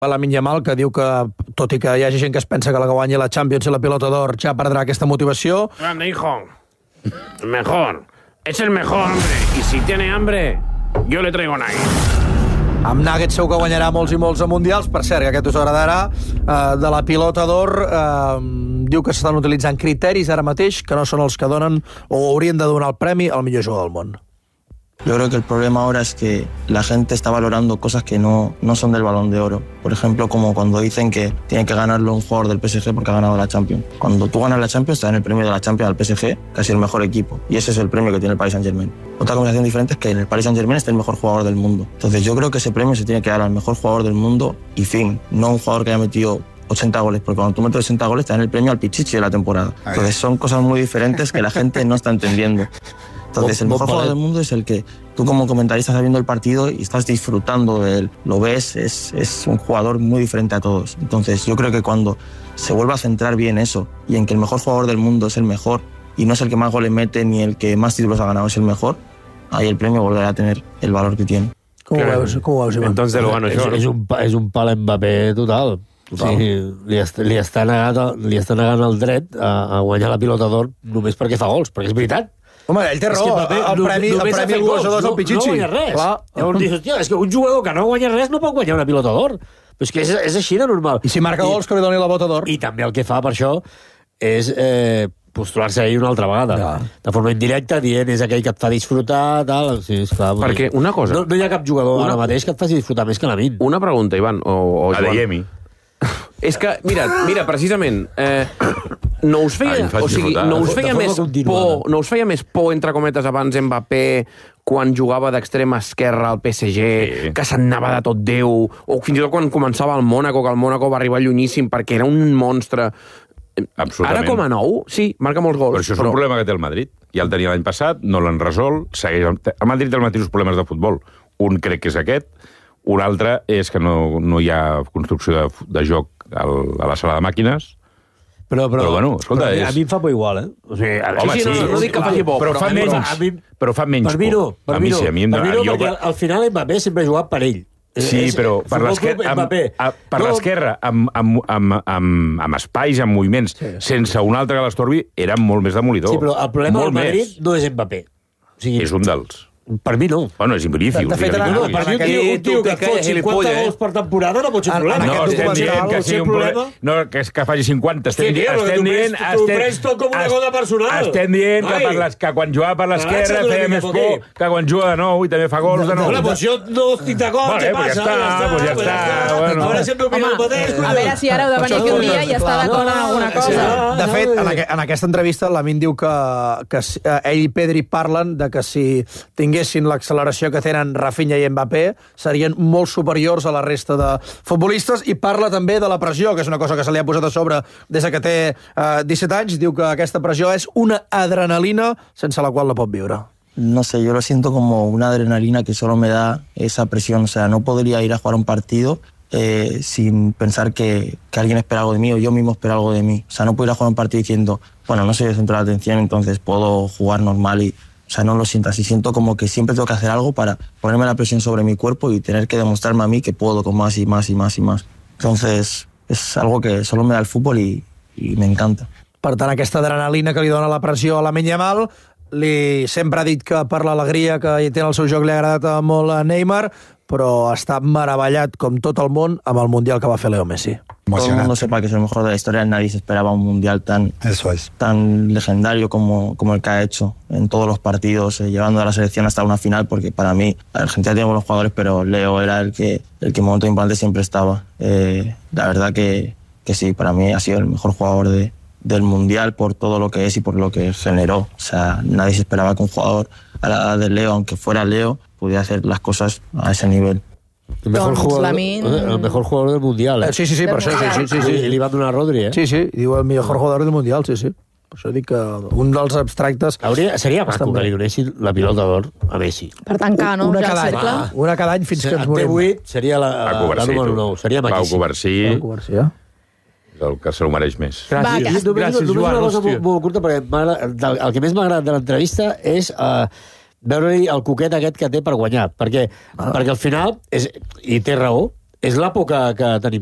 Lamine Yamal, que diu que, tot i que hi hagi gent que es pensa que la guanyi la Champions i la Pilota d'Or, ja perdrà aquesta motivació. Grande, hijo. Mejor. Es el mejor, hombre. Y si tiene hambre, yo le traigo nuggets. Amb Nuggets segur que guanyarà molts i molts a mundials. Per cert, que aquest us agradarà, de la Pilota d'Or, diu que s'estan utilitzant criteris ara mateix que no són els que donen o haurien de donar el premi al millor jugador del món. Yo creo que el problema ahora es que la gente está valorando cosas que no son del Balón de Oro. Por ejemplo, como cuando dicen que tiene que ganarlo un jugador del PSG porque ha ganado la Champions. Cuando tú ganas la Champions, te dan el premio de la Champions al PSG, que ha sido el mejor equipo. Y ese es el premio que tiene el Paris Saint-Germain. Otra conversación diferente es que en el Paris Saint-Germain está el mejor jugador del mundo. Entonces yo creo que ese premio se tiene que dar al mejor jugador del mundo y fin, no un jugador que haya metido 80 goles, porque cuando tú metes 80 goles te dan el premio al Pichichi de la temporada. Entonces son cosas muy diferentes que la gente no está entendiendo. Entonces el mejor jugador del mundo es el que tú como comentarista estás viendo el partido y estás disfrutando de él, lo ves, es un jugador muy diferente a todos. Entonces yo creo que cuando se vuelva a centrar bien eso y en que el mejor jugador del mundo es el mejor y no es el que más goles mete ni el que más títulos ha ganado, es el mejor, ahí el premio volverá a tener el valor que tiene. Com ho veus, Ivan? Entonces lo gano yo, ¿no? És un pal Mbappé total. Sí, li està negant el dret a guanyar la Pilota d'Or només perquè fa gols, perquè és veritat. Home, ell té raó, el premi al gol és el Pichichi. No guanya res. Llavors dius, hòstia, és que un jugador que no guanya res no pot guanyar una Pilota d'Or. Però és que és així de normal. I si marca gols, que li doni la bota d'or. I també el que fa per això és postular-se ahir una altra vegada. De forma indirecta, dient és aquell que et fa disfrutar, tal. Sí, esclar, perquè una cosa... No hi ha cap jugador ara mateix que et faci disfrutar més que Lamine. Una pregunta, Ivan, o Joan. Adeyemi. És que, mira, precisament, no us feia més por, entre cometes, abans Mbappé, quan jugava d'extrema esquerra al PSG, que s'anava de tot Déu, o fins i tot quan començava al Mònaco, que el Mònaco va arribar llunyíssim perquè era un monstre. Ara com a nou, sí, marca molts gols. Però això és un problema que té el Madrid. Ja el tenia l'any passat, no l'han resolt. El Madrid té els mateixos problemes de futbol. Un crec que és aquest, un altre és que no hi ha construcció de joc a la sala de màquines. Però bueno, escolta, a mi em fa por igual, O sigui, no dic que faci por, però fa menys por. Per mi no. Perquè al final Mbappé sempre ha jugat per ell. Sí, però per l'esquerra, amb espais, amb moviments, sense un altre que l'estorbi, era molt més demolidor. Sí, però el problema del Madrid no és Mbappé. És un dels. Per mi no. Bueno, és Ibricius. De fet, per mi un tio que et fot 50 gols per temporada no pot ser problema. No, estem dient que sigui un problema. No, que faci 50. Estem dient... Tu prens tot com una cosa personal. Estem dient que quan jugava per l'esquerra feia més por, que quan juga de nou i també fa gols de nou. Doncs jo no estic d'acord, què passa? Ja està. Ara sempre opino el mateix. A veure si ara heu de venir aquí un dia i estar d'acord en alguna cosa. De fet, en aquesta entrevista, Lamine diu que ell i Pedri parlen de que si tinguessin l'acceleració que tenen Rafinha i Mbappé, serien molt superiors a la resta de futbolistes, i parla també de la pressió, que és una cosa que se li ha posat a sobre des que té 17 anys. Diu que aquesta pressió és una adrenalina sense la qual no pot viure. No sé, yo lo siento como una adrenalina que solo me da esa presión. O sea, no podría ir a jugar un partido sin pensar que alguien espera algo de mí o yo mismo espero algo de mí. O sea, no puedo ir a jugar un partido diciendo, bueno, no soy el centro de atención, entonces puedo jugar normal y... O sea, no lo siento así. Siento como que siempre tengo que hacer algo para ponerme la presión sobre mi cuerpo y tener que demostrarme a mí que puedo con más y más y más y más. Entonces, es algo que solo me da el fútbol y me encanta. Per tant, aquesta adrenalina que li dona la pressió a Lamine Yamal, sempre ha dit que per l'alegria que té en el seu joc li ha agradat molt a Neymar, però està meravellat, com tot el món, amb el Mundial que va fer Leo Messi. Todo el mundo sepa que es el mejor de la historia, nadie se esperaba un Mundial tan legendario como el que ha hecho en todos los partidos, llevando a la selección hasta una final, porque para mí, Argentina tiene buenos jugadores, pero Leo era el que en momento importante siempre estaba. La verdad que sí, para mí ha sido el mejor jugador del Mundial por todo lo que es y por lo que generó. O sea, nadie se esperaba que un jugador a la edad de Leo, aunque fuera Leo, pudiera hacer las cosas a ese nivel. El mejor jugador del Mundial, Sí, per això, sí. Li va donar a Rodri, Sí, diu el millor jugador del Mundial, sí. Per això dic que un dels abstractes... Seria maco que li donessin la Pilota d'Or a Messi. Per tancar, no? Una cada any fins que ens morim. T8 seria la número 9. Seria maquíssim. Pau Covarsí, el que se lo mereix més. Gràcies, Joan. Una cosa molt curta, perquè el que més m'ha agradat de l'entrevista és... veure-li el coquet aquest que té per guanyar, perquè al final, i té raó, És l'època que tenim